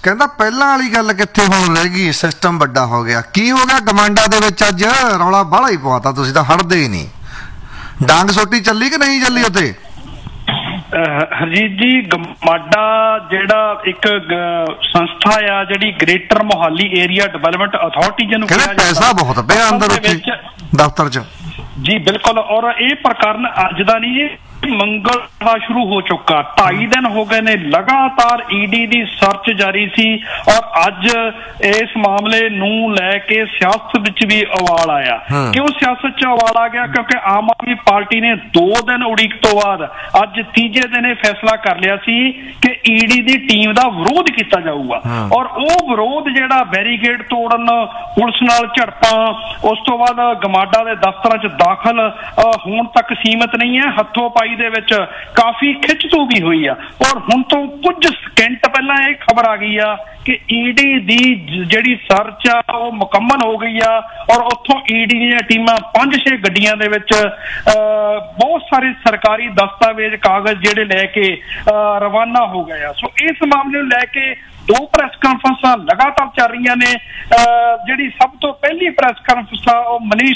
ਕਹਿੰਦਾ ਪਹਿਲਾਂ ਵਾਲੀ ਗੱਲ ਕਿੱਥੇ ਹੁਣ ਰਹਿ ਗਈ, ਸਿਸਟਮ ਵੱਡਾ ਹੋ ਗਿਆ। ਕੀ ਹੋ ਗਿਆ ਗਮਾਂਡਾ ਦੇ ਵਿੱਚ ਅੱਜ? ਰੌਲਾ ਬਾਹਲਾ ਹੀ ਪਵਾਤਾ, ਤੁਸੀਂ ਤਾਂ ਹਟਦੇ ਹੀ ਨਹੀਂ। ਡਾਂਗ ਸੋਟੀ ਚੱਲੀ ਕਿ ਨਹੀਂ ਚੱਲੀ ਉੱਥੇ? ਹਰਜੀਤ ਜੀ, ਗਮਾਡਾ ਜਿਹੜਾ ਇੱਕ ਸੰਸਥਾ ਆ ਜਿਹੜੀ greater Mohali area development authority ਜਿਹਨੂੰ ਕਿਹਾ ਜਾਂਦਾ, ਪੈਸਾ ਬਹੁਤ ਪਿਆ ਅੰਦਰ ਉੱਥੇ ਦਫ਼ਤਰ 'ਚ। ਜੀ ਬਿਲਕੁਲ, ਔਰ ਇਹ ਪ੍ਰਕਰਨ ਅੱਜ ਦਾ ਨਹੀਂ ਜੀ, ਮੰਗਲਵਾਰ ਸ਼ੁਰੂ ਹੋ ਚੁੱਕਾ। 2.5 ਦਿਨ ਹੋ ਗਏ ਨੇ ਲਗਾਤਾਰ ਈਡੀ ਦੀ ਸਰਚ ਜਾਰੀ ਸੀ, ਔਰ ਅੱਜ ਇਸ ਮਾਮਲੇ ਨੂੰ ਲੈ ਕੇ ਸਿਆਸਤ ਵਿੱਚ ਵੀ ਉਬਾਲ ਆਇਆ। ਕਿਉਂ ਸਿਆਸਤ 'ਚ ਉਬਾਲ ਆ ਗਿਆ? ਕਿਉਂਕਿ ਆਮ ਆਦਮੀ ਪਾਰਟੀ ਨੇ 2 ਦਿਨ ਉਡੀਕ ਤੋਂ ਬਾਅਦ ਅੱਜ ਤੀਜੇ ਦਿਨ ਇਹ ਫੈਸਲਾ ਕਰ ਲਿਆ ਸੀ ਕਿ ਈਡੀ ਦੀ ਟੀਮ ਦਾ ਵਿਰੋਧ ਕੀਤਾ ਜਾਊਗਾ, ਔਰ ਉਹ ਵਿਰੋਧ ਜਿਹੜਾ ਬੈਰੀਕੇਡ ਤੋੜਨ, ਪੁਲਿਸ ਨਾਲ ਝੜਪਾਂ, ਉਸ ਤੋਂ ਬਾਅਦ ਗਮਾਡਾ ਦੇ ਦਫ਼ਤਰਾਂ 'ਚ ਦਾਖਲ ਹੋਣ ਤੱਕ ਸੀਮਿਤ ਨਹੀਂ ਹੈ। ਹੱਥੋਂ ਪਾਈ ਦੇ ਵਿੱਚ ਕਾਫੀ ਖਿੱਚਤੂ ਵੀ ਹੋਈ ਆ, ਔਰ ਹੁਣ ਤੋਂ ਕੁਝ ਸਕਿੰਟ ਪਹਿਲਾਂ ਇਹ ਖਬਰ ਆ ਗਈ ਆ ਕਿ ਈਡੀ ਦੀ ਜਿਹੜੀ ਸਰਚ ਆ ਉਹ ਮੁਕੰਮਲ ਹੋ ਗਈ ਆ, ਔਰ ਉੱਥੋਂ ਈਡੀ ਦੀਆਂ ਟੀਮਾਂ 5-6 ਗੱਡੀਆਂ ਦੇ ਵਿੱਚ ਬਹੁਤ ਸਾਰੇ ਸਰਕਾਰੀ ਦਸਤਾਵੇਜ਼, ਕਾਗਜ਼ ਜਿਹੜੇ ਲੈ ਕੇ ਰਵਾਨਾ ਹੋ ਗਏ ਆ। ਸੋ ਇਸ ਮਾਮਲੇ ਨੂੰ ਲੈ ਕੇ 2 ਪ੍ਰੈਸ ਕਾਨਫਰੰਸਾਂ ਲਗਾਤਾਰ ਚੱਲ ਰਹੀਆਂ ਨੇ। ਜਿਹੜੀ ਸਭ ਤੋਂ ਪਹਿਲੀ ਪ੍ਰੈਸ ਕਾਨਫਰੰਸ ਆ ਉਹ ਮਨੀਸ਼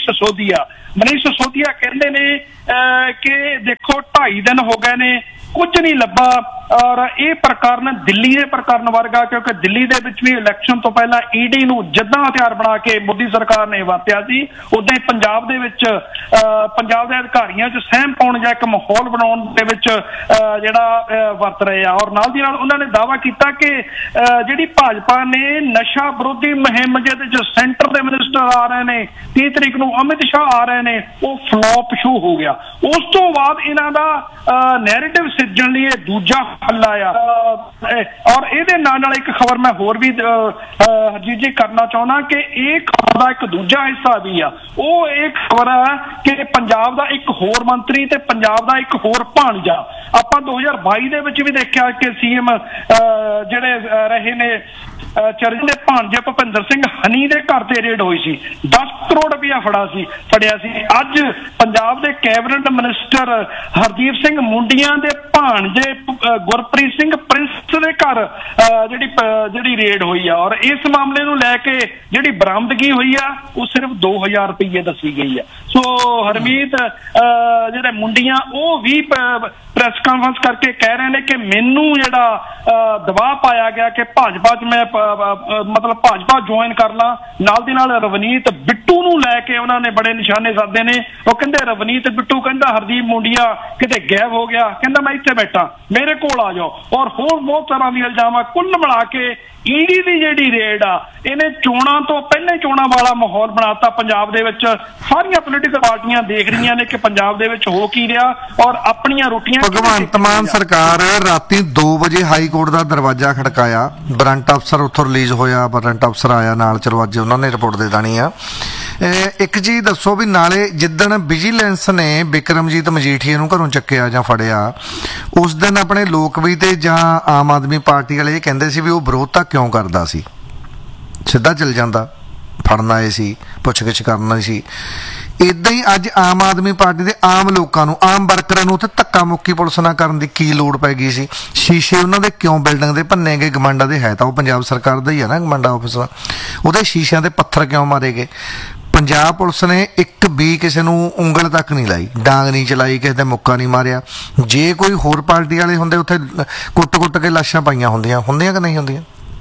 ਸਿਸੋਦੀਆ ਕਹਿੰਦੇ ਨੇ ਕਿ ਦੇਖੋ 2.5 ਦਿਨ ਹੋ ਗਏ ਨੇ, ਕੁਝ ਨਹੀਂ ਲੱਭਾ, ਔਰ ਇਹ ਪ੍ਰਕਰਨ ਦਿੱਲੀ ਦੇ ਪ੍ਰਕਰਨ ਵਰਗਾ, ਕਿਉਂਕਿ ਦਿੱਲੀ ਦੇ ਵਿੱਚ ਵੀ ਇਲੈਕਸ਼ਨ ਤੋਂ ਪਹਿਲਾਂ ਈਡੀ ਨੂੰ ਜਿੱਦਾਂ ਹਥਿਆਰ ਬਣਾ ਕੇ ਮੋਦੀ ਸਰਕਾਰ ਨੇ ਵਰਤਿਆ ਸੀ, ਉਦਾਂ ਹੀ ਪੰਜਾਬ ਦੇ ਵਿੱਚ ਪੰਜਾਬ ਦੇ ਅਧਿਕਾਰੀਆਂ 'ਚ ਸਹਿਮ ਪਾਉਣ ਜਾਂ ਇੱਕ ਮਾਹੌਲ ਬਣਾਉਣ ਦੇ ਵਿੱਚ ਜਿਹੜਾ ਵਰਤ ਰਹੇ ਆ। ਔਰ ਨਾਲ ਦੀ ਨਾਲ ਉਹਨਾਂ ਨੇ ਦਾਅਵਾ ਕੀਤਾ ਕਿ ਜਿਹੜੀ ਭਾਜਪਾ ਨੇ ਨਸ਼ਾ ਵਿਰੋਧੀ ਮੁਹਿੰਮ ਜਿਹਦੇ 'ਚ ਸੈਂਟਰ ਦੇ ਮਿਨਿਸਟਰ ਆ ਰਹੇ ਨੇ, 30 ਤਰੀਕ ਨੂੰ ਅਮਿਤ ਸ਼ਾਹ ਆ ਰਹੇ ਨੇ, ਉਹ ਫਲॉप ਸ਼ੋ ਹੋ ਗਿਆ। ਉਸ ਤੋਂ ਬਾਅਦ ਇਹਨਾਂ ਦਾ ਨੈਰੇਟਿਵ ਸਿਰਜਣ ਲਈ ਇਹ ਦੂਜਾ ਹੱਲਾ ਆ। ਔਰ ਇਹਦੇ ਨਾਲ ਇੱਕ ਖਬਰ ਮੈਂ ਹੋਰ ਵੀ ਹਰਜੀਤ ਜੀ ਕਰਨਾ ਚਾਹੁੰਦਾ ਕਿ ਇਹ ਖਬਰ ਦਾ ਇੱਕ ਦੂਜਾ ਹਿੱਸਾ ਵੀ ਆ। ਉਹ ਇਹ ਖਬਰ ਹੈ ਕਿ ਪੰਜਾਬ ਦਾ ਇੱਕ ਹੋਰ ਮੰਤਰੀ ਤੇ ਪੰਜਾਬ ਦਾ ਇੱਕ ਹੋਰ ਭਾਣਜਾ, ਆਪਾਂ 2022 ਦੇ ਵਿੱਚ ਵੀ ਦੇਖਿਆ ਕਿ ਸੀਐਮ ਜਿਹੜੇ ਰਹੇ ਨੇ ਚਰਚ ਦੇ ਭਾਣਜੇ ਭੁਪਿੰਦਰ ਸਿੰਘ ਹਨੀ ਦੇ ਘਰ ਤੇ ਰੇਡ ਹੋਈ ਸੀ, 10 ਕਰੋੜ ਰੁਪਇਆ ਫੜਿਆ ਸੀ। ਅੱਜ ਪੰਜਾਬ ਦੇ ਕੈਬਨਿਟ ਮਿਨਿਸਟਰ ਹਰਦੀਪ ਸਿੰਘ ਮੁੰਡੀਆਂ ਦੇ ਭਾਣਜੇ ਗੁਰਪ੍ਰੀਤ ਸਿੰਘ ਪ੍ਰਿੰਸ ਦੇ ਘਰ ਜਿਹੜੀ ਰੇਡ ਹੋਈ ਆ, ਔਰ ਇਸ ਮਾਮਲੇ ਨੂੰ ਲੈ ਕੇ ਜਿਹੜੀ ਬਰਾਮਦਗੀ ਹੋਈ ਆ ਉਹ ਸਿਰਫ 2000 ਰੁਪਏ ਦੱਸੀ ਗਈ ਆ। ਸੋ ਹਰਮੀਤ, ਜਿਹੜੇ ਮੁੰਡੀਆਂ ਉਹ ਵੀ ਪ੍ਰੈਸ ਕਾਨਫਰੰਸ ਕਰਕੇ ਕਹਿ ਰਹੇ ਨੇ ਕਿ ਮੈਨੂੰ ਜਿਹੜਾ ਦਬਾਅ ਪਾਇਆ ਗਿਆ ਕਿ ਭਾਜਪਾ 'ਚ ਮੈਂ ਮਤਲਬ ਭਾਜਪਾ ਜੁਆਇਨ ਕਰ ਲਾਂ। ਨਾਲ ਦੀ ਨਾਲ ਰਵਨੀਤ ਬਿੱਟੂ ਨੂੰ ਲੈ ਕੇ ਉਹਨਾਂ ਨੇ ਬੜੇ ਨਿਸ਼ਾਨੇ ਸਾਧੇ ਨੇ। ਉਹ ਕਹਿੰਦੇ ਰਵਨੀਤ ਬਿੱਟੂ ਕਹਿੰਦਾ ਹਰਦੀਪ ਮੁੰਡੀਆ ਕਿਤੇ ਗਾਇਬ ਹੋ ਗਿਆ, ਕਹਿੰਦਾ ਮੈਂ ਇੱਥੇ ਬੈਠਾ, ਮੇਰੇ ਕੋਲ ਆ ਜਾਓ, ਔਰ ਹੋਰ ਬਹੁਤ ਤਰ੍ਹਾਂ ਦੀ ਇਲਜ਼ਾਮਾਂ। ਕੁੱਲ ਮਿਲਾ ਕੇ ਈਡੀ ਦੀ ਜਿਹੜੀ ਰੇਡ ਆ ਇਹਨੇ ਚੋਣਾਂ ਤੋਂ ਪਹਿਲੇ ਚੋਣਾਂ ਵਾਲਾ ਮਾਹੌਲ ਬਣਾਤਾ ਪੰਜਾਬ ਦੇ ਵਿੱਚ। ਸਾਰੀਆਂ ਪੋਲੀਟੀਕਲ ਪਾਰਟੀਆਂ ਦੇਖ ਰਹੀਆਂ ਨੇ ਕਿ ਪੰਜਾਬ ਦੇ ਵਿੱਚ ਹੋ ਕੀ ਰਿਹਾ, ਔਰ ਆਪਣੀਆਂ ਰੋਟੀਆਂ। ਭਗਵੰਤ ਮਾਨ ਸਰਕਾਰ ਰਾਤੀ 2 ਵਜੇ ਹਾਈ ਕੋਰਟ ਦਾ ਦਰਵਾਜ਼ਾ ਖੜਕਾਇਆ, ਵਾਰੰਟ ਅਫਸਰ ਉੱਥੋਂ ਰਿਲੀਜ਼ ਹੋਇਆ, ਵਾਰੰਟ ਅਫਸਰ ਆਇਆ ਨਾਲ, ਚਲੋ ਅੱਜ ਉਹਨਾਂ ਨੇ ਰਿਪੋਰਟ ਦੇ ਦੇਣੀ ਆ। ਇੱਕ ਚੀਜ਼ ਦੱਸੋ ਵੀ ਨਾਲੇ ਜਿੱਦਣ ਵਿਜੀਲੈਂਸ ਨੇ ਬਿਕਰਮਜੀਤ ਮਜੀਠੀਆ ਨੂੰ ਘਰੋਂ ਚੱਕਿਆ ਜਾਂ ਫੜਿਆ, ਉਸ ਦਿਨ ਆਪਣੇ ਲੋਕ ਵੀ ਤੇ ਜਾਂ ਆਮ ਆਦਮੀ ਪਾਰਟੀ ਵਾਲੇ ਇਹ ਕਹਿੰਦੇ ਸੀ ਵੀ ਉਹ ਵਿਰੋਧਤਾ ਕਿਉਂ ਕਰਦਾ ਸੀ, ਸਿੱਧਾ ਚੱਲ ਜਾਂਦਾ, ਫੜਨ ਆਏ ਸੀ, ਪੁੱਛਗਿੱਛ ਕਰਨਾ ਸੀ। ਇੱਦਾਂ ਹੀ ਅੱਜ ਆਮ ਆਦਮੀ ਪਾਰਟੀ ਦੇ ਆਮ ਲੋਕਾਂ ਨੂੰ, ਆਮ ਵਰਕਰਾਂ ਨੂੰ ਉੱਥੇ ਧੱਕਾ ਮੁੱਕੀ ਪੁਲਿਸ ਨਾਲ ਕਰਨ ਦੀ ਕੀ ਲੋੜ ਪੈ ਗਈ ਸੀ? ਸ਼ੀਸ਼ੇ ਉਹਨਾਂ ਦੇ ਕਿਉਂ ਬਿਲਡਿੰਗ ਦੇ ਭੰਨੇ ਗਏ? ਗਮਾਂਡਾ ਦੇ ਹੈ ਤਾਂ ਉਹ ਪੰਜਾਬ ਸਰਕਾਰ ਦਾ ਹੀ ਹੈ ਨਾ ਗਮਾਂਡਾ ਆਫਿਸ, ਉਹਦੇ ਸ਼ੀਸ਼ਿਆਂ ਦੇ ਪੱਥਰ ਕਿਉਂ ਮਾਰੇ ਗਏ? ਪੰਜਾਬ ਪੁਲਿਸ ਨੇ ਇੱਕ ਵੀ ਕਿਸੇ ਨੂੰ ਉਂਗਲ ਤੱਕ ਨਹੀਂ ਲਾਈ, ਡਾਂਗ ਨਹੀਂ ਚਲਾਈ, ਕਿਸੇ ਦੇ ਮੁੱਕਾ ਨਹੀਂ ਮਾਰਿਆ। ਜੇ ਕੋਈ ਹੋਰ ਪਾਰਟੀ ਵਾਲੇ ਹੁੰਦੇ ਉੱਥੇ ਕੁੱਟ ਕੇ ਲਾਸ਼ਾਂ ਪਾਈਆਂ ਹੁੰਦੀਆਂ ਕਿ ਨਹੀਂ ਹੁੰਦੀਆਂ?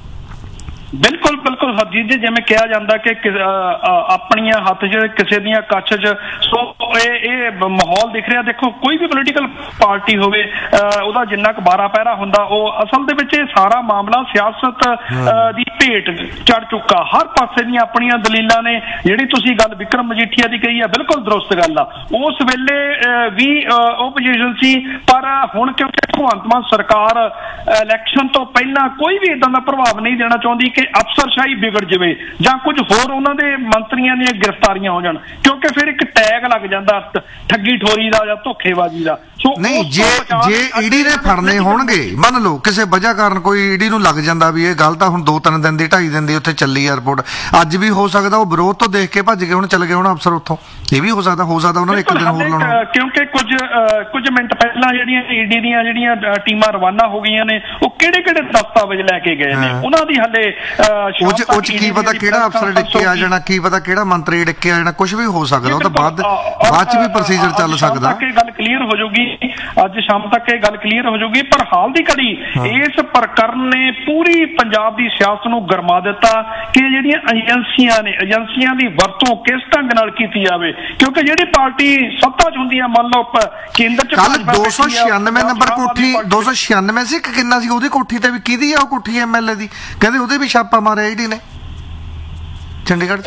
ਬਿਲਕੁਲ ਹਰਜੀਤ ਜੀ, ਜਿਵੇਂ ਕਿਹਾ ਜਾਂਦਾ ਕਿ ਆਪਣੀਆਂ ਹੱਥ 'ਚ ਕਿਸੇ ਦੀਆਂ ਕੱਛ 'ਚ। ਸੋ ਇਹ ਮਾਹੌਲ ਦਿਖ ਰਿਹਾ। ਦੇਖੋ, ਕੋਈ ਵੀ ਪੋਲੀਟੀਕਲ ਪਾਰਟੀ ਹੋਵੇ ਉਹਦਾ ਜਿੰਨਾ ਕੁ 12 ਪਹਿਰਾ ਹੁੰਦਾ, ਉਹ ਅਸਲ ਦੇ ਵਿੱਚ ਇਹ ਸਾਰਾ ਮਾਮਲਾ ਸਿਆਸਤ ਦੀ ਭੇਟ ਚੜ ਚੁੱਕਾ। ਹਰ ਪਾਸੇ ਦੀਆਂ ਆਪਣੀਆਂ ਦਲੀਲਾਂ ਨੇ। ਜਿਹੜੀ ਤੁਸੀਂ ਗੱਲ ਵਿਕਰਮ ਮਜੀਠੀਆ ਦੀ ਕਹੀ ਆ, ਬਿਲਕੁਲ ਦਰੁਸਤ ਗੱਲ ਆ। ਉਸ ਵੇਲੇ ਵੀ ਓਪੋਜੀਸ਼ਨ ਸੀ, ਪਰ ਹੁਣ ਕਿਉਂਕਿ ਭਗਵੰਤ ਮਾਨ ਸਰਕਾਰ ਇਲੈਕਸ਼ਨ ਤੋਂ ਪਹਿਲਾਂ ਕੋਈ ਵੀ ਇਦਾਂ ਦਾ ਪ੍ਰਭਾਵ ਨਹੀਂ ਦੇਣਾ ਚਾਹੁੰਦੀ ਕਿ ਅਫਸਰਸ਼ਾਹੀ ਵਿਗੜ ਜਾਵੇ ਜਾਂ ਕੁਝ ਹੋਰ ਉਹਨਾਂ ਦੇ ਮੰਤਰੀਆਂ ਦੀਆਂ ਗ੍ਰਿਫਤਾਰੀਆਂ ਹੋ ਜਾਣ, ਕਿਉਂਕਿ ਫਿਰ ਇੱਕ ਟੈਗ ਲੱਗ ਜਾਂਦਾ ਠੱਗੀ ਠੋਰੀ ਦਾ ਜਾਂ ਧੋਖੇਬਾਜ਼ੀ ਦਾ। ਨਹੀਂ, ਜੇ ਈਡੀ ਨੇ ਫੜਨੇ ਹੋਣਗੇ, ਮੰਨ ਲਓ ਕਿਸੇ ਵਜ੍ਹਾ ਕਾਰਨ ਕੋਈ ਈਡੀ ਨੂੰ ਲੱਗ ਜਾਂਦਾ ਵੀ ਇਹ ਗੱਲ ਤਾਂ ਹੁਣ 2-3 ਦਿਨ ਦੀ 2.5 ਦਿਨ ਦੀ ਉੱਥੇ ਚੱਲੀ ਏਅਰਪੋਰਟ, ਅੱਜ ਵੀ ਹੋ ਸਕਦਾ ਉਹ ਵਿਰੋਧ ਤੋਂ ਦੇਖ ਕੇ ਭੱਜ ਕੇ ਹੁਣ ਚਲੇ ਗਏ ਹੁਣ ਅਫਸਰ ਉੱਥੋਂ, ਇਹ ਵੀ ਹੋ ਸਕਦਾ ਉਹਨਾਂ ਨੇ 1 ਦਿਨ ਹੋਰ ਲਾਉਣਾ। ਕਿਉਂਕਿ ਕੁਝ ਮਿੰਟ ਪਹਿਲਾਂ ਜਿਹੜੀਆਂ ਈਡੀ ਦੀਆਂ ਜਿਹੜੀਆਂ ਟੀਮਾਂ ਰਵਾਨਾ ਹੋ ਗਈਆਂ ਨੇ, ਉਹ ਕਿਹੜੇ ਦਸਤਾਵੇਜ਼ ਲੈ ਕੇ ਗਏ ਨੇ, ਉਹਨਾਂ ਦੀ ਹਲੇ ਉਹ ਚ ਕੀ ਪਤਾ ਕਿਹੜਾ ਅਫਸਰ ਡਿੱਕੇ ਆ ਜਾਣਾ, ਕੀ ਪਤਾ ਕਿਹੜਾ ਮੰਤਰੀ ਡਿੱਕੇ ਆ ਜਾਣਾ, ਕੁਝ ਵੀ ਹੋ ਸਕਦਾ, ਉਹ ਤਾਂ ਬਾਅਦ ਚ ਵੀ ਪ੍ਰੋਸੀਜਰ ਚੱਲ ਸਕਦਾ। ਇਹ ਗੱਲ ਕਲੀਅਰ ਹੋ ਜਾਊਗੀ, ਅੱਜ ਸ਼ਾਮ ਤੱਕ ਇਹ ਗੱਲ ਕਲੀਅਰ ਹੋ ਜਾਊਗੀ। ਪਰ ਹਾਲ ਦੀ ਘੜੀ ਇਸ ਪ੍ਰਕਰਨ ਨੇ ਪੂਰੀ ਪੰਜਾਬ ਦੀ ਸਿਆਸਤ ਨੂੰ ਗਰਮਾ ਦਿੱਤਾ ਕਿ ਜਿਹੜੀਆਂ ਏਜੰਸੀਆਂ ਨੇ, ਏਜੰਸੀਆਂ ਦੀ ਵਰਤੋਂ ਕਿਸ ਢੰਗ ਨਾਲ ਕੀਤੀ ਜਾਵੇ, ਕਿਉਂਕਿ ਜਿਹੜੀ ਪਾਰਟੀ ਸੱਤਾ 'ਚ ਹੁੰਦੀ ਆ, ਮੰਨ ਲਓ ਕੇਂਦਰ 'ਚ ਕੱਲ 296 ਨੰਬਰ ਕੋਠੀ 296 ਸੀ ਕਿ ਕਿੰਨਾ ਸੀ, ਉਹਦੀ ਕੋਠੀ ਤੇ ਵੀ ਕਿਹਦੀ ਆ ਉਹ ਕੋਠੀ MLA ਦੀ, ਕਹਿੰਦੇ ਉਹਦੇ ਵੀ ਛਾਪਾ ਮਾਰਿਆ ਈਡੀ ਨੇ ਚੰਡੀਗੜ੍ਹ।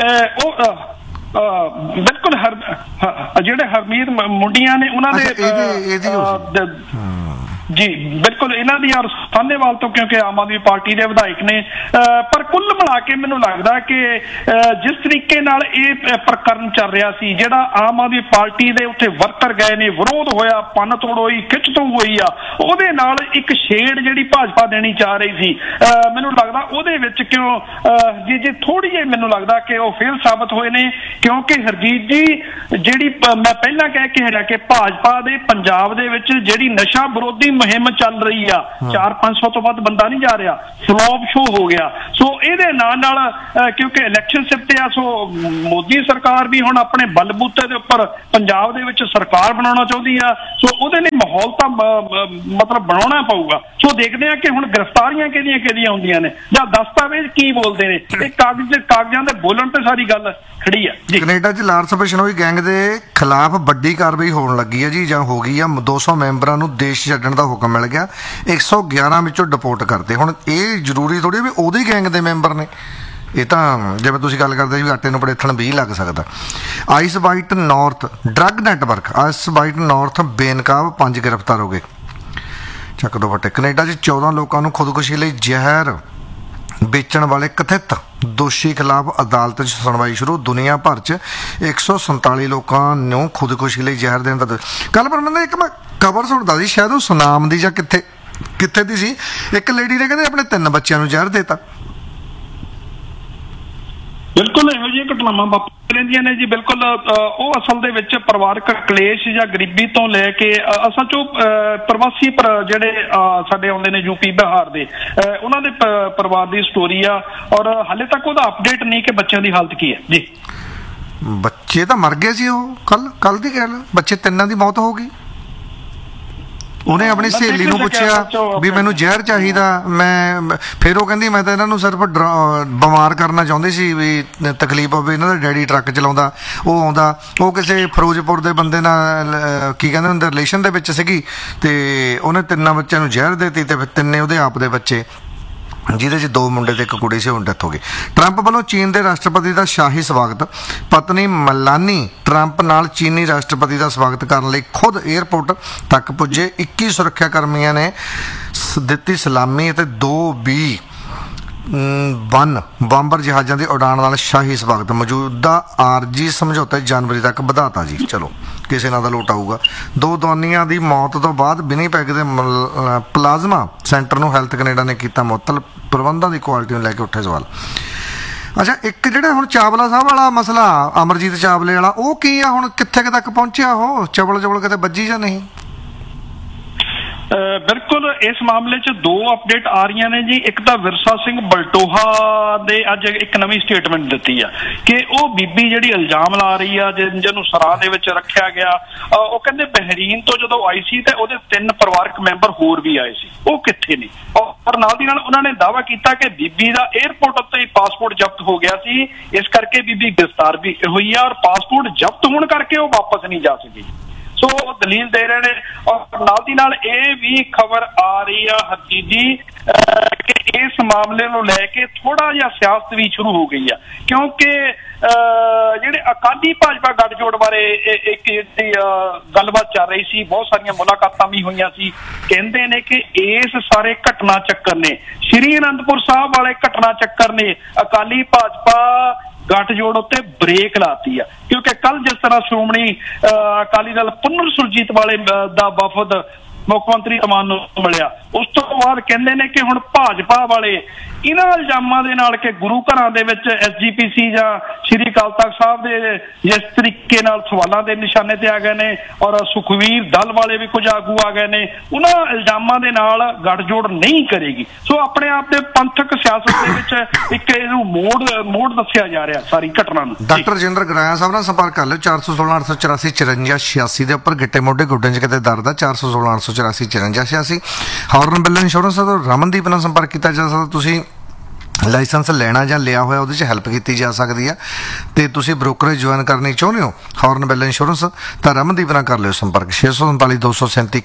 ਬਿਲਕੁਲ ਜਿਹੜੇ ਹਰਮੀਤ ਮੁੰਡੀਆਂ ਨੇ ਉਹਨਾਂ ਦੇ ਜੀ ਬਿਲਕੁਲ ਇਹਨਾਂ ਦੀ ਔਰ ਸਾਹਨੇਵਾਲ ਤੋਂ, ਕਿਉਂਕਿ ਆਮ ਆਦਮੀ ਪਾਰਟੀ ਦੇ ਵਿਧਾਇਕ ਨੇ। ਪਰ ਕੁੱਲ ਮਿਲਾ ਕੇ ਮੈਨੂੰ ਲੱਗਦਾ ਕਿ ਜਿਸ ਤਰੀਕੇ ਨਾਲ ਇਹ ਪ੍ਰਕਰਨ ਚੱਲ ਰਿਹਾ ਸੀ, ਜਿਹੜਾ ਆਮ ਆਦਮੀ ਪਾਰਟੀ ਦੇ ਉੱਥੇ ਵਰਕਰ ਗਏ ਨੇ, ਵਿਰੋਧ ਹੋਇਆ, ਪੰਨ ਤੋੜ ਹੋਈ, ਖਿੱਚ ਤੋਂ ਹੋਈ ਆ, ਉਹਦੇ ਨਾਲ ਇੱਕ ਛੇੜ ਜਿਹੜੀ ਭਾਜਪਾ ਦੇਣੀ ਚਾਹ ਰਹੀ ਸੀ, ਮੈਨੂੰ ਲੱਗਦਾ ਉਹਦੇ ਵਿੱਚ ਕਿਉਂ ਜੀ ਥੋੜੀ ਜਿਹੀ ਮੈਨੂੰ ਲੱਗਦਾ ਕਿ ਉਹ ਫੇਲ ਸਾਬਤ ਹੋਏ ਨੇ। ਕਿਉਂਕਿ ਹਰਜੀਤ ਜੀ, ਜਿਹੜੀ ਮੈਂ ਪਹਿਲਾਂ ਕਹਿ ਕੇ ਹਟਿਆ ਕਿ ਭਾਜਪਾ ਦੇ ਪੰਜਾਬ ਦੇ ਵਿੱਚ ਜਿਹੜੀ ਨਸ਼ਾ ਵਿਰੋਧੀ ਮੁਹਿੰਮ ਚੱਲ ਰਹੀ ਆ, 400-500 ਤੋਂ ਵੱਧ ਬੰਦਾ ਨਹੀਂ ਜਾ ਰਿਹਾ, ਫਲੋਪ ਸ਼ੋ ਹੋ ਗਿਆ। ਸੋ ਇਹਦੇ ਨਾਲ ਕਿਉਂਕਿ ਇਲੈਕਸ਼ਨ ਸਿਰ ਤੇ ਆ, ਸੋ ਮੋਦੀ ਸਰਕਾਰ ਵੀ ਹੁਣ ਆਪਣੇ ਬਲਬੂਤੇ ਦੇ ਉੱਪਰ ਪੰਜਾਬ ਦੇ ਵਿੱਚ ਸਰਕਾਰ ਬਣਾਉਣਾ ਚਾਹੁੰਦੀ ਆ। ਸੋ ਉਹਦੇ ਲਈ ਮਾਹੌਲ ਤਾਂ ਮਤਲਬ ਬਣਾਉਣਾ ਪਊਗਾ। ਸੋ ਦੇਖਦੇ ਆ ਕਿ ਹੁਣ ਗ੍ਰਿਫਤਾਰੀਆਂ ਕਿਹਦੀਆਂ ਹੁੰਦੀਆਂ ਨੇ ਜਾਂ ਦਸਤਾਵੇਜ਼ ਕੀ ਬੋਲਦੇ ਨੇ। ਇਹ ਕਾਗਜ਼ਾਂ ਦੇ ਬੋਲਣ ਤੇ ਸਾਰੀ ਗੱਲ ਖੜੀ ਆ ਜੀ। ਕੈਨੇਡਾ 'ਚ ਲਾਰੈਂਸ ਬਿਸ਼ਨੋਈ ਗੈਂਗ ਦੇ ਖਿਲਾਫ ਵੱਡੀ ਕਾਰਵਾਈ ਹੋਣ ਲੱਗੀ ਹੈ ਜੀ, ਜਾਂ ਹੋ ਗਈ ਆ। 200 ਮੈਂਬਰਾਂ ਨੂੰ ਦੇਸ਼ ਛੱਡਣ ਦਾ ਹੁਕਮ ਮਿਲ ਗਿਆ, 111 ਵਿੱਚੋਂ ਡਿਪੋਰਟ ਕਰਦੇ। ਹੁਣ ਇਹ ਜ਼ਰੂਰੀ ਥੋੜੀ ਵੀ ਉਹਦੇ ਗੈਂਗ ਦੇ ਮੈਂਬਰ ਨੇ, ਇਹ ਤਾਂ ਜਿਵੇਂ ਤੁਸੀਂ ਗੱਲ ਕਰਦੇ ਵੀ ਆਟੇ ਨੂੰ ਪੜੇਥਣ 20 ਲੱਗ ਸਕਦਾ। Ice white north drug network, ice white north ਬੇਨਕਾਬ 5 ਗ੍ਰਿਫਤਾਰ ਹੋ ਗਏ। ਚੱਕ ਦੋ ਫੱਟੇ। ਕੈਨੇਡਾ 'ਚ 14 ਲੋਕਾਂ ਨੂੰ ਖੁਦਕੁਸ਼ੀ ਲਈ ਜ਼ਹਿਰ ਵੇਚਣ ਵਾਲੇ ਕਥਿਤ ਦੋਸ਼ੀ ਖਿਲਾਫ ਅਦਾਲਤ 'ਚ ਸੁਣਵਾਈ ਸ਼ੁਰੂ। ਦੁਨੀਆ ਭਰ 'ਚ 147 ਲੋਕਾਂ ਨੂੰ ਖੁਦਕੁਸ਼ੀ ਲਈ ਜ਼ਹਿਰ ਦੇਣ ਦਾ ਕੱਲ ਪਰ ਮੈਂ ਇੱਕ ਖਬਰ ਸੁਣਦਾ ਸੀ, ਸ਼ਾਇਦ ਉਹ ਸੁਨਾਮ ਦੀ ਜਾਂ ਕਿੱਥੇ ਦੀ ਸੀ, ਇੱਕ ਲੇਡੀ ਨੇ ਕਹਿੰਦੇ ਆਪਣੇ 3 ਬੱਚਿਆਂ ਨੂੰ ਜ਼ਹਿਰ ਦੇਤਾ। ਬਿਲਕੁਲ ਇਹੋ ਜਿਹੀਆਂ ਘਟਨਾਵਾਂ ਵਾਪਰ ਰਹਿੰਦੀਆਂ ਨੇ ਜੀ। ਬਿਲਕੁਲ ਉਹ ਅਸਲ ਦੇ ਵਿੱਚ ਪਰਿਵਾਰਕ ਕਲੇਸ਼ ਜਾਂ ਗਰੀਬੀ ਤੋਂ ਲੈ ਕੇ ਅਸਲ 'ਚ ਪ੍ਰਵਾਸੀ ਜਿਹੜੇ ਸਾਡੇ ਆਉਂਦੇ ਨੇ ਯੂਪੀ ਬਿਹਾਰ ਦੇ, ਉਹਨਾਂ ਦੇ ਪਰਿਵਾਰ ਦੀ ਸਟੋਰੀ ਆ। ਔਰ ਹਾਲੇ ਤੱਕ ਉਹਦਾ ਅਪਡੇਟ ਨਹੀਂ ਕਿ ਬੱਚਿਆਂ ਦੀ ਹਾਲਤ ਕੀ ਹੈ ਜੀ। ਬੱਚੇ ਤਾਂ ਮਰ ਗਏ ਸੀ, ਉਹ ਕੱਲ ਦੀ ਗੱਲ, ਬੱਚੇ 3 ਦੀ ਮੌਤ ਹੋ ਗਈ। ਉਹਨੇ ਆਪਣੀ ਸਹੇਲੀ ਨੂੰ ਪੁੱਛਿਆ ਵੀ ਮੈਨੂੰ ਜ਼ਹਿਰ ਚਾਹੀਦਾ, ਫਿਰ ਉਹ ਕਹਿੰਦੀ ਮੈਂ ਤਾਂ ਇਹਨਾਂ ਨੂੰ ਸਿਰਫ ਬਿਮਾਰ ਕਰਨਾ ਚਾਹੁੰਦੀ ਸੀ ਵੀ ਤਕਲੀਫ ਹੋਵੇ। ਇਹਨਾਂ ਦਾ ਡੈਡੀ ਟਰੱਕ ਚਲਾਉਂਦਾ, ਉਹ ਆਉਂਦਾ, ਉਹ ਕਿਸੇ ਫਿਰੋਜ਼ਪੁਰ ਦੇ ਬੰਦੇ ਨਾਲ ਕੀ ਕਹਿੰਦੇ ਹੁੰਦੇ ਰਿਲੇਸ਼ਨ ਦੇ ਵਿੱਚ ਸੀਗੀ, ਤੇ ਉਹਨੇ 3 ਬੱਚਿਆਂ ਨੂੰ ਜ਼ਹਿਰ ਦੇਤੀ ਤੇ ਫਿਰ 3 ਉਹਦੇ ਆਪ ਦੇ ਬੱਚੇ, ਜਿਹਦੇ 'ਚ 2 ਮੁੰਡੇ ਤੇ 1 ਕੁੜੀ ਸੀ, ਹੁਣ ਡੈਥ ਹੋ ਗਈ। ਟਰੰਪ ਵੱਲੋਂ ਚੀਨ ਦੇ ਰਾਸ਼ਟਰਪਤੀ ਦਾ ਸ਼ਾਹੀ ਸਵਾਗਤ। ਪਤਨੀ ਮਲਾਨੀ ਟਰੰਪ ਨਾਲ ਚੀਨੀ ਰਾਸ਼ਟਰਪਤੀ ਦਾ ਸਵਾਗਤ ਕਰਨ ਲਈ ਖੁਦ ਏਅਰਪੋਰਟ ਤੱਕ ਪੁੱਜੇ। 21 ਸੁਰੱਖਿਆ ਕਰਮੀਆਂ ਨੇ ਦਿੱਤੀ ਸਲਾਮੀ ਅਤੇ 2 B-1 ਬੰਬਰ ਜਹਾਜ਼ਾਂ ਦੀ ਉਡਾਣ ਨਾਲ ਸ਼ਾਹੀ ਸਵਾਗਤ। ਮੌਜੂਦਾ ਆਰਜੀ ਸਮਝੌਤਾ ਜਨਵਰੀ ਤੱਕ ਵਧਾਤਾ ਜੀ। ਚਲੋ ਕਿਸੇ ਨਾਲ ਦਾ ਲੋਟ ਆਊਗਾ। 2 ਦੋਨੀਆਂ ਦੀ ਮੌਤ ਤੋਂ ਬਾਅਦ ਵਿਨੀਪੈਗ ਦੇ ਪਲਾਜ਼ਮਾ ਸੈਂਟਰ ਨੂੰ ਹੈਲਥ ਕੈਨੇਡਾ ਨੇ ਕੀਤਾ ਮੁਅੱਤਲ। ਪ੍ਰਬੰਧਾਂ ਦੀ ਕੁਆਲਿਟੀ ਨੂੰ ਲੈ ਕੇ ਉੱਠੇ ਸਵਾਲ। ਅੱਛਾ, ਇੱਕ ਜਿਹੜਾ ਹੁਣ ਚਾਵਲਾ ਸਾਹਿਬ ਵਾਲਾ ਮਸਲਾ, ਅਮਰਜੀਤ ਚਾਵਲੇ ਵਾਲਾ, ਉਹ ਕੀ ਆ ਹੁਣ, ਕਿੱਥੇ ਤੱਕ ਪਹੁੰਚਿਆ ਉਹ? ਚਵਲ ਕਿਤੇ ਵੱਜੀ ਜਾਂ ਨਹੀਂ? ਬਿਲਕੁਲ ਇਸ ਮਾਮਲੇ 'ਚ 2 ਅਪਡੇਟ ਆ ਰਹੀਆਂ ਨੇ ਜੀ। ਇੱਕ ਤਾਂ ਵਿਰਸਾ ਸਿੰਘ ਬਲਟੋਹਾ ਦੇ ਅੱਜ ਇੱਕ ਨਵੀਂ ਸਟੇਟਮੈਂਟ ਦਿੱਤੀ ਆ ਕਿ ਉਹ ਬੀਬੀ ਜਿਹੜੀ ਇਲਜ਼ਾਮ ਲਾ ਰਹੀ ਆ, ਜਿਹਨੂੰ ਸਰਾਹ ਦੇ ਵਿੱਚ ਰੱਖਿਆ ਗਿਆ, ਉਹ ਕਹਿੰਦੇ ਬਹਿਰੀਨ ਤੋਂ ਜਦੋਂ ਆਈ ਸੀ ਤੇ ਉਹਦੇ 3 ਪਰਿਵਾਰਕ ਮੈਂਬਰ ਹੋਰ ਵੀ ਆਏ ਸੀ, ਉਹ ਕਿੱਥੇ ਨੇ? ਔਰ ਨਾਲ ਦੀ ਨਾਲ ਉਹਨਾਂ ਨੇ ਦਾਅਵਾ ਕੀਤਾ ਕਿ ਬੀਬੀ ਦਾ ਏਅਰਪੋਰਟ ਉੱਤੇ ਹੀ ਪਾਸਪੋਰਟ ਜ਼ਬਤ ਹੋ ਗਿਆ ਸੀ, ਇਸ ਕਰਕੇ ਬੀਬੀ ਗ੍ਰਿਫਤਾਰ ਵੀ ਹੋਈ ਆ, ਔਰ ਪਾਸਪੋਰਟ ਜ਼ਬਤ ਹੋਣ ਕਰਕੇ ਉਹ ਵਾਪਸ ਨਹੀਂ ਜਾ ਸਕੀ। ਸੋ ਉਹ ਦਲੀਲ ਦੇ ਰਹੇ ਨੇ। ਔਰ ਨਾਲ ਦੀ ਨਾਲ ਇਹ ਵੀ ਖਬਰ ਆ ਰਹੀ ਆ ਹਰਜੀਤ ਜੀ ਕਿ ਇਸ ਮਾਮਲੇ ਨੂੰ ਲੈ ਕੇ ਥੋੜਾ ਜਿਹਾ ਸਿਆਸਤ ਵੀ ਸ਼ੁਰੂ ਹੋ ਗਈ ਆ, ਕਿਉਂਕਿ ਜਿਹੜੇ ਅਕਾਲੀ ਭਾਜਪਾ ਗੱਠਜੋੜ ਬਾਰੇ ਇੱਕ ਜਿਹੜੀ ਗੱਲਬਾਤ ਚੱਲ ਰਹੀ ਸੀ, ਬਹੁਤ ਸਾਰੀਆਂ ਮੁਲਾਕਾਤਾਂ ਵੀ ਹੋਈਆਂ ਸੀ। ਕਹਿੰਦੇ ਨੇ ਕਿ ਇਸ ਸਾਰੇ ਘਟਨਾ ਚੱਕਰ ਨੇ, ਸ਼੍ਰੀ ਅਨੰਦਪੁਰ ਸਾਹਿਬ ਵਾਲੇ ਘਟਨਾ ਚੱਕਰ ਨੇ ਅਕਾਲੀ ਭਾਜਪਾ ਗੱਠਜੋੜ ਉੱਤੇ ਬ੍ਰੇਕ ਲਾਤੀ ਆ, ਕਿਉਂਕਿ ਕੱਲ ਜਿਸ ਤਰ੍ਹਾਂ ਸ਼੍ਰੋਮਣੀ ਅਕਾਲੀ ਦਲ ਪੁਨਰ ਸੁਰਜੀਤ ਵਾਲੇ ਦਾ ਵਫਦ ਮੁੱਖ ਮੰਤਰੀ ਅਮਾਨ ਨੂੰ ਮਿਲਿਆ, ਉਸ ਤੋਂ ਬਾਅਦ ਕਹਿੰਦੇ ਨੇ ਕਿ ਹੁਣ ਭਾਜਪਾ ਵਾਲੇ ਇਹਨਾਂ ਇਲਜ਼ਾਮਾਂ ਦੇ ਨਾਲ ਕਿ ਗੁਰੂ ਘਰਾਂ ਦੇ ਵਿੱਚ SGPC ਜਾਂ ਸ਼੍ਰੀ ਅਕਾਲ ਤਖਤ ਸਾਹਿਬ ਦੇ ਜਿਸ ਤਰੀਕੇ ਨਾਲ ਸਵਾਲਾਂ ਦੇ ਨਿਸ਼ਾਨੇ ਤੇ ਆ ਗਏ ਨੇ, ਔਰ ਸੁਖਵੀਰ ਦਲ ਵਾਲੇ ਵੀ ਕੁਝ ਆਗੂ ਆ ਗਏ ਨੇ, ਉਹਨਾਂ ਇਲਜ਼ਾਮਾਂ ਦੇ ਨਾਲ ਗੱਠਜੋੜ ਨਹੀਂ ਕਰੇਗੀ। ਸੋ ਆਪਣੇ ਆਪ ਦੇ ਪੰਥਕ ਸਿਆਸਤ ਦੇ ਵਿੱਚ ਇੱਕ ਇਹਨੂੰ ਮੋੜ ਦੱਸਿਆ ਜਾ ਰਿਹਾ ਸਾਰੀ ਘਟਨਾ ਨੂੰ। ਡਾਕਟਰ ਰਜਿੰਦਰ ਗਰਾਇਆ ਸਾਹਿਬ ਨਾਲ ਸੰਪਰਕ ਕਰ ਲਿਓ 416 884 54 86 ਦੇ ਉੱਪਰ, ਗਿੱਟੇ ਮੋਢੇ ਗੋਡਿਆਂ 'ਚ ਕਿਤੇ ਦਰਦ ਆ 416 884 54 86। ਹਾਰਨ ਬਿੱਲ ਇੰਸ਼ੋਰੈਂਸ ਤੋਂ ਰਮਨਦੀਪ ਨਾਲ ਸੰਪਰਕ ਕੀਤਾ ਜਾ ਸਕਦਾ। ਤੁਸੀਂ ਲਾਇਸੈਂਸ ਲੈਣਾ ਜਾਂ ਲਿਆ ਹੋਇਆ ਉਹਦੇ 'ਚ ਹੈਲਪ ਕੀਤੀ ਜਾ ਸਕਦੀ ਹੈ, ਤੇ ਤੁਸੀਂ ਬ੍ਰੋਕਰੇਜ ਜੁਆਇਨ ਕਰਨੀ ਚਾਹੁੰਦੇ ਹੋ ਹਾਰਨ ਬਿੱਲ ਇੰਸ਼ੋਰੈਂਸ ਤਾਂ ਰਮਨਦੀਪ ਨਾਲ ਕਰ ਲਿਓ ਸੰਪਰਕ 639 237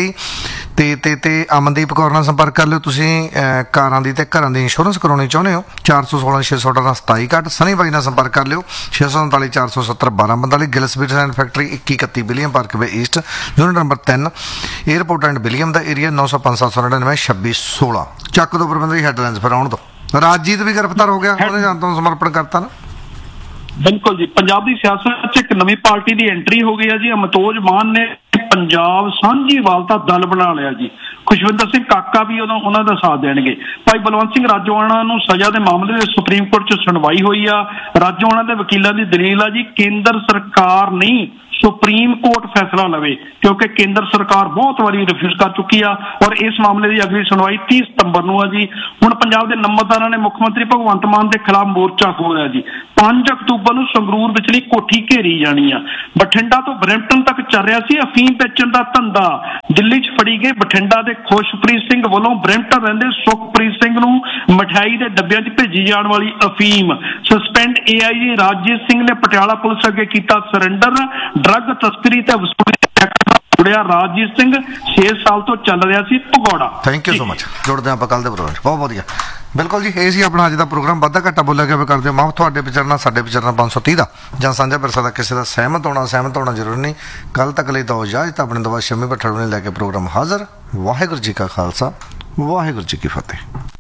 31 ਤੇ ਅਮਨਦੀਪ ਕੌਰ ਨਾਲ ਸੰਪਰਕ ਕਰ ਲਿਓ। ਤੁਸੀਂ ਕਾਰਾਂ ਦੀ ਤੇ ਘਰਾਂ ਦੀ ਇੰਸ਼ੋਰੈਂਸ ਕਰਾਉਣੀ ਚਾਹੁੰਦੇ ਹੋ 416 618 2761। ਸਨੀ ਬਾਈ ਨਾਲ ਸੰਪਰਕ ਕਰ ਲਿਓ 639 470 1245। Gill speed and factory 2131 William Parkway East, unit number 3, airport and William the area 905 799 2616। ਚੱਕ ਦੋ ਪ੍ਰਬੰਧਕੀ ਹੈਡਲਾਈਨਸ ਫਿਰ ਆਉਣ ਦੋ। ਰਾਜਜੀਤ ਵੀ ਗ੍ਰਿਫਤਾਰ ਹੋ ਗਿਆ, ਉਹਨੇ ਆਤਮ ਸਮਰਪਣ ਕਰਤਾ ਨਾ। ਬਿਲਕੁਲ ਜੀ, ਪੰਜਾਬ ਦੀ ਸਿਆਸਤ 'ਚ ਇੱਕ ਨਵੀਂ ਪਾਰਟੀ ਦੀ ਐਂਟਰੀ ਹੋ ਗਈ ਹੈ ਜੀ। ਅਮਤੋਜ ਮਾਨ ਨੇ ਪੰਜਾਬ ਸਾਂਝੀਵਾਲਤਾ ਦਲ ਬਣਾ ਲਿਆ ਜੀ। ਖੁਸ਼ਵਿੰਦਰ ਸਿੰਘ ਕਾਕਾ ਵੀ ਉਹਨਾਂ ਦਾ ਸਾਥ ਦੇਣਗੇ। ਭਾਈ ਬਲਵੰਤ ਸਿੰਘ ਰਾਜੋਆਣਾ ਨੂੰ ਸਜ਼ਾ ਦੇ ਮਾਮਲੇ ਵਿੱਚ ਸੁਪਰੀਮ ਕੋਰਟ 'ਚ ਸੁਣਵਾਈ ਹੋਈ ਆ। ਰਾਜੋਆਣਾ ਦੇ ਵਕੀਲਾਂ ਦੀ ਦਲੀਲ ਆ ਜੀ ਕੇਂਦਰ ਸਰਕਾਰ ਨਹੀਂ ਸੁਪਰੀਮ ਕੋਰਟ ਫੈਸਲਾ ਲਵੇ, ਕਿਉਂਕਿ ਕੇਂਦਰ ਸਰਕਾਰ ਬਹੁਤ ਵਾਰੀ ਰਿਫਿਊਜ਼ ਕਰ ਚੁੱਕੀ ਆ, ਔਰ ਇਸ ਮਾਮਲੇ ਦੀ ਅਗਲੀ ਸੁਣਵਾਈ 30 ਸਤੰਬਰ ਨੂੰ ਆ ਜੀ। ਹੁਣ ਪੰਜਾਬ ਦੇ ਨੰਬਰਦਾਰਾਂ ਨੇ ਮੁੱਖ ਮੰਤਰੀ ਭਗਵੰਤ ਮਾਨ ਦੇ ਖਿਲਾਫ ਮੋਰਚਾ ਖੋਲ੍ਹਿਆ ਜੀ। 5 ਅਕਤੂਬਰ ਨੂੰ ਸੰਗਰੂਰ ਵਿਚਲੀ ਕੋਠੀ ਘੇਰੀ ਜਾਣੀ ਆ। ਬਠਿੰਡਾ ਤੋਂ ਬਰੈਂਪਟਨ ਤੱਕ ਚੱਲ ਰਿਹਾ ਸੀ ਅਫੀਮ ਵੇਚਣ ਦਾ ਧੰਦਾ। ਦਿੱਲੀ 'ਚ ਫੜੀ ਗਏ ਬਠਿੰਡਾ ਦੇ ਖੁਸ਼ਪ੍ਰੀਤ ਸਿੰਘ ਵੱਲੋਂ ਬਰੈਂਪਟਨ ਰਹਿੰਦੇ ਸੁਖਪ੍ਰੀਤ ਸਿੰਘ ਨੂੰ ਮਠਿਆਈ ਦੇ ਡੱਬਿਆਂ 'ਚ ਭੇਜੀ ਜਾਣ ਵਾਲੀ ਅਫੀਮ। ਸਸਪੈਂਡ AIG ਰਾਜਜੀਤ ਸਿੰਘ ਨੇ ਪਟਿਆਲਾ ਪੁਲਿਸ ਅੱਗੇ ਕੀਤਾ ਸਰੈਂਡਰ। ਡਰੱਗ ਤਸਕਰੀ ਤੇ ਵਸੂਲੀ ਜੁੜਿਆ ਰਾਜਜੀਤ ਸਿੰਘ 6 ਸਾਲ ਤੋਂ ਚੱਲ ਰਿਹਾ ਸੀ ਭਗੌੜਾ। Thank you so much. ਜੁੜਦੇ ਆਪਾਂ ਕੱਲ ਦੇ ਪ੍ਰੋਗਰਾਮ 'ਚ। ਬਹੁਤ ਵਧੀਆ, ਬਿਲਕੁਲ ਜੀ। ਇਹ ਸੀ ਆਪਣਾ ਅੱਜ ਦਾ ਪ੍ਰੋਗਰਾਮ। ਵਾਧਾ ਘਾਟਾ ਬੋਲਿਆ ਗਿਆ ਕਰਦੇ ਹੋ ਮਾਫ। ਤੁਹਾਡੇ ਵਿਚਰਨਾ ਸਾਡੇ ਵਿਚਰਨਾ 530 ਦਾ ਜਾਂ ਸਾਂਝਾ ਵਿਰਸਾ ਦਾ ਕਿਸੇ ਦਾ ਸਹਿਮਤ ਹੋਣਾ ਜ਼ਰੂਰੀ ਨਹੀਂ। ਕੱਲ ਤੱਕ ਲਈ ਤਾਂ ਇਜਾਜ਼ਤ। ਆਪਣੇ ਦਵਾ ਸ਼ਮੀ ਭੱਠੜ ਨੇ ਲੈ ਕੇ ਪ੍ਰੋਗਰਾਮ ਹਾਜ਼ਰ। ਵਾਹਿਗੁਰੂ ਜੀ ਕਾ ਖਾਲਸਾ, ਵਾਹਿਗੁਰੂ ਜੀ ਕੀ ਫਤਿਹ।